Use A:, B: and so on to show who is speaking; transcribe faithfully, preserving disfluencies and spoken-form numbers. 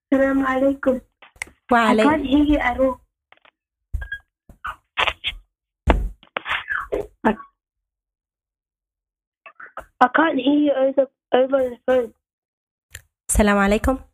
A: السلام عليكم. I
B: وعليكم.
A: can't hear you at all. I, I can't hear you over over the phone.
B: السلام عليكم.